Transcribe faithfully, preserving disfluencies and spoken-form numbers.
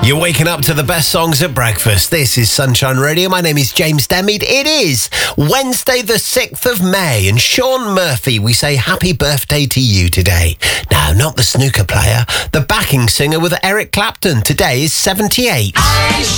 You're waking up to the best songs at breakfast. This is Sunshine Radio. My name is James Demmid. It is Wednesday the sixth of May, and Sean Murphy, we say happy birthday to you today. No, not the snooker player, the backing singer with Eric Clapton. Today is seventy-eight.